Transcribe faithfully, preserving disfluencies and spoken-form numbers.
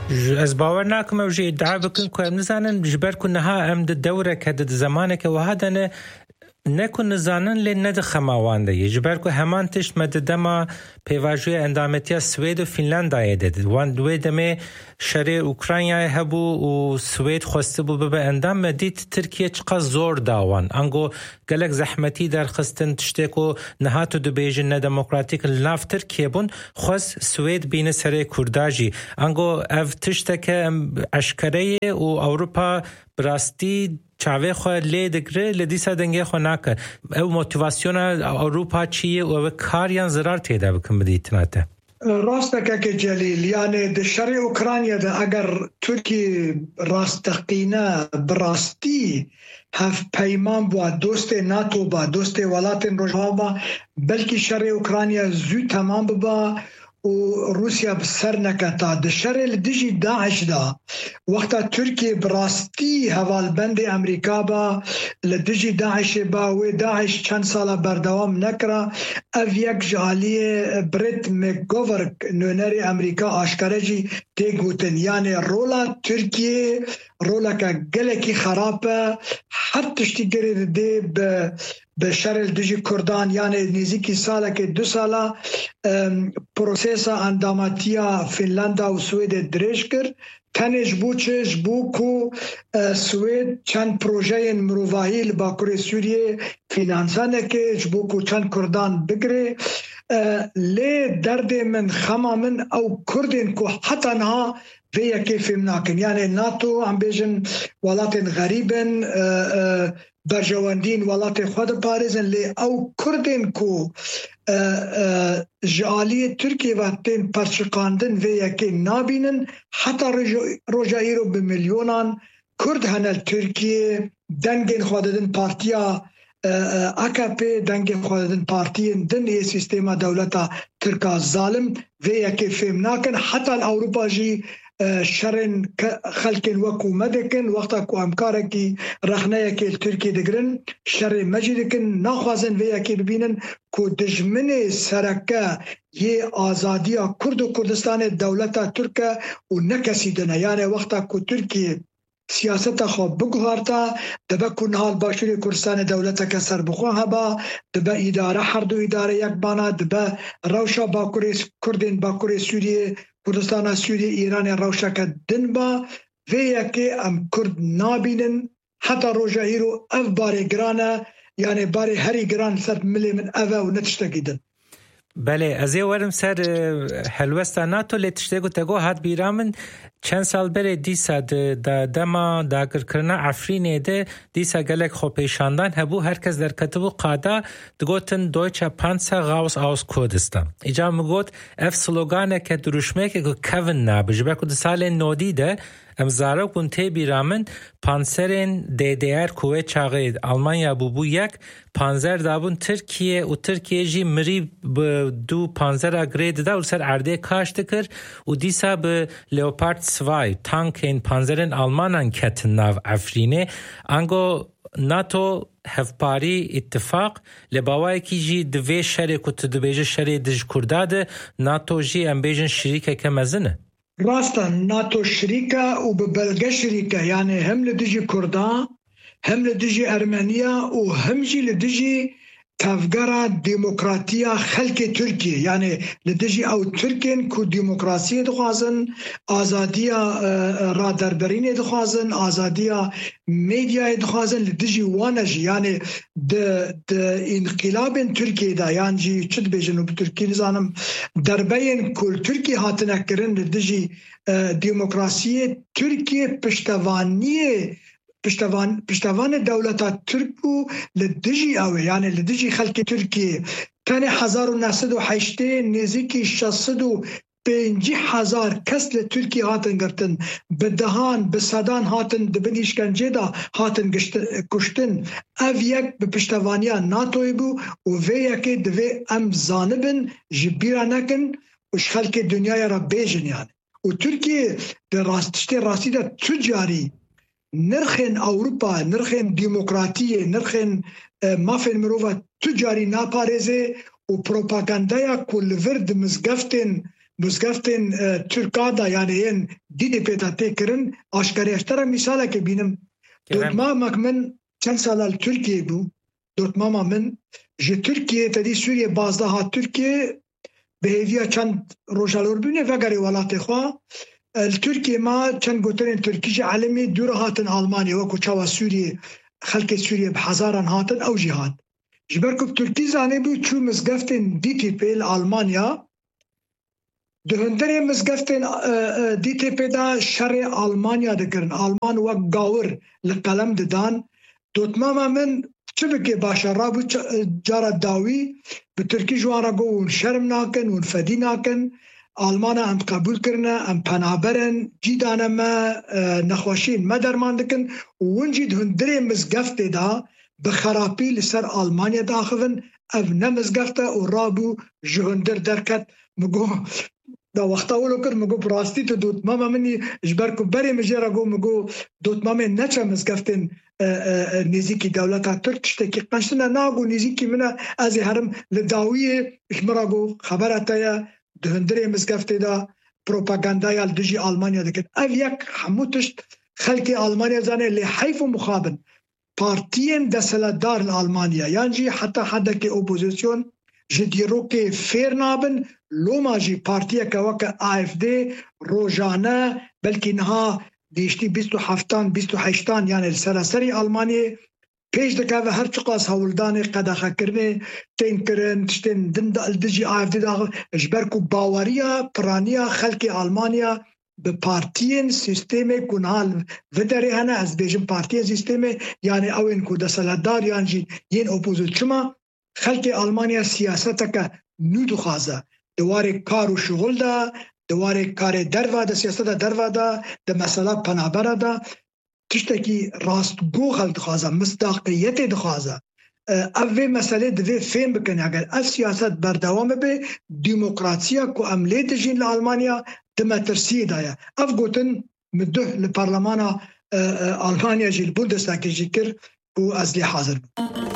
از باور ناکم او جی ادعا بکن که ام نزانن جبر کنها ام د دوره که د زمانه که وهدنه نکن نزانن لی ند خماوانده یه جبر که همان تشت مددما پیواجوی اندامتیا سوید و فینلند آیده دید وان دوی دمه شره اوکراینای هبو و سوید خواسته بو ببه اندام مدید ترکیه چقا زور داوان انگو گلک زحمتی در خستن تشتکو نهاتو دو بیجن ندموکراتیک لناف ترکیه بون خواست سوید بین سره کرداجی انگو اف تشتکه اشکره و اوروپا براستی چاوه خو لی دگره لدیسا دنگه خو ناکه او موتیواسیون اوروپا چیه و کاریان ضرر تیده بکن بدیتناته راستك كجليل يعني د شرق اوكرانيا ده اگر تركي راستقينه براستي هف پیمان با دوست ناتو با دوست ولات روجاوا بلکه شرق اوكرانيا زو تمام با و روسيا بسر نکتا د شرق لدجي داعش دا وقتا تركي براستي حوالبند امریکا با لدجي داعش با و داعش چند سالا بردوام نکرا او یک جالیه بريت مکگوورک نونری امریکا آشکارجی تیگوتن یعنی رولا تركي رولا که گلکی خرابه هر تشتی گرید دی به به شرل دجی کردان یعنی نزدیکی ساله که دو ساله پروسیسا انداماتیا فنلندا و سوئد درش کرد تنش بو چش بو کو سوئد چند پروژه مروواهی لباکوری سوریه فینانسانه که بو کو چند کردان بگره لی درد من خما من او کردین کو حتی نها ویا کیف مناکن یعنی ناتو هم بیجن ولاتن غریبن برجواندین ولات خود پارزن لی او کردین کو جالی ترکیه و تین پرچقاندن و یکی نابینن حتی روژایی رو به میلیونان کرد هنل ترکیه دنگین خوددن پارتیا اکپی دنگین خوددن پارتین دن ای سیستما دولتا ترکا ظالم و یکی فهم ناکن حتی الاوروپا جی شرن خلقن وکو مدکن وقتا کو امکارکی رخنه کی ترکی دگرن شر مجدکن ناخوازن ویا کی ببینن کو دجمن سرکه یه آزادی کرد و کردستان دولتا ترکه و نکسیدنه یعنی وقتا کو ترکیه سیاست خو بگوارتا دبا کنال باشوری کردستان دولتا که سر بخواه با دبا اداره هر دو اداره یک بانا دبا روشا باکوری کردین باکوری سوریه کردستان سوریه ایران روشا که دن با ویا که ام کرد نابینن حتی روژایی رو اف باری گرانه یعنی باری هری گران سر ملی من اوه و نتشتگیدن بله از یه ورم سر حلوستا ناتو لیتشتگو تگو هاد بیرامن چند سال بره دیسا دا دما داگر کرنا عفرینه ده دیسا گلک خو پیشاندان هبو هرکس در کتبو قادا دگوتن دویچا پانسا غاوس آوس کودستا ایجا مگوت اف سلوگانه که دروشمه که کون نابه جبه که سال نودی ده امزارو کن تی بیرامن پانسرین دی دی ار کوه چاقید آلمانیا بو بو یک پانزر دابون ترکیه و ترکیه جی مری دو پانزر اگرید ده و سر عرده کاشت کر و دیسا به لیوپارد سوای تانک این پانزرین آلمانان کتن ناو افرینه انگو ناتو هفپاری اتفاق لباوای کی جی دوی شری کت دویجه شری دج کرداده ناتو جی ام بیجن شریکه که مزنه راستا ناتو شريكة وببلغة شريكة يعني هم لدجي كردان هم لدجي أرمينيا وهم جي لدجي تفجرة ديمقراطية خلق تركيا يعني لدجي أو تركين كو ديمقراطية دخوازن آزادية رادربرين دخوازن آزادية ميديا دخوازن لدجي وانجي يعني د د انقلاب تركيا دا يعني جي چد بيجنو بتركي نظام دربين كل تركي هاتنا كرن لدجي ديمقراطية تركيا پشتوانية پشتوان پشتوان دولت ترکو لدجی اوه یعنی لدجی خلق ترکیه تنه هزار و نهصد و هشت نزدیکی شصت و پنجاه هزار کس لترکیه هاتن گرتن به دهان به صدان هاتن دبن اشکنجه دا هاتن کشتن او یک به پشتوانی ناتوی بو و وی یکی دوی ام زانبن جبیره نکن و خلق دنیای را بیجن یعنی و ترکیه در راستشتی راستی دا تجاری نرخن اوروپا نرخن ديمقراطيه نرخن مافن مروفا تجاري ناپارزه و پروپاگاندایا کل ورد مزگفتن مزگفتن ترکادا یعنی این دیدی پیدا تکرن آشکاریشتر مثاله که بینم دوتمامک من چند سال ترکیه بو دوتماما من جه ترکیه تدی سوریه بازده ها ترکیه به هیویا چند روشالور بینه وگری ولات خواه ترکیه ما چند گوترین ترکیج علمی دور هاتن آلمانیا وکو چاوا سوریه خلق سوریه بحزاران هاتن او جهاد جبرکب ترکی زانه بو چو مزگفتن دیتی پیل آلمانیا دهندری مزگفتن دیتی پیدا شر آلمانیا دکرن آلمان وک گاور لقلم ددان دوتماما من چه بکی باشه رابو جارا داوی به ترکی جوارا گو شرم ناکن ون فدی ناکن آلمان هم قبول کرنه هم پنابرن جیدانه ما نخواشین ما درمان دکن ونجی دهندری مزگفت دا بخرابی لسر آلمانیا داخلن او نمزگفته و رابو جهندر درکت مگو دا وقتا اولو کر مگو براستی تو دوت ماما منی جبرکو بری مجیره گو مگو دوت ماما نچه مزگفتن نزیکی دولتا ترک تشتکی قنشتنا ناگو نزیکی منه ازی هرم لداویه اشمرا گو خبرتا یا دهندره مزگفته دا پروپاگاندای الدجی آلمانیا دکت او یک حموتشت خلق آلمانیا زانه لی حیف و مخابن پارتین دسلدار آلمانیا یعنی حتی حد که اپوزیسیون جدیرو که فیر نابن لوما جی پارتیا که وکا آف دی روزانه بلکه نها دیشتی بیست و هفتان بیست و هشتان یعنی سراسری آلمانی پیش دکه و هر چقاس هولدان قدخه کرنه تین کرن تشتین دند الدجی آف دی داخل اجبرکو باوریا پرانیا خلق آلمانیا به پارتین سیستم کنال و داره هنه از بیجم پارتین سیستم یعنی اوین کو دسلدار یعنی ین اپوزیسیون خلق آلمانیا سیاست که نو دخوازه دواره کار و شغل ده دواره کار دروا ده سیاست دروا ده ده مسئله پنابره ده تشتکی راستگو خلق دخوازه مصداقیت دخوازه اوه مسئله دوه فهم بکنه اگر اف سیاست بردوام به دیموکراتیا کو عملیت جین لآلمانیا ده مترسی دایا اف گوتن مده لپارلمانا آلمانیا جیل بوندستاکی جی کر و از لی حاضر بود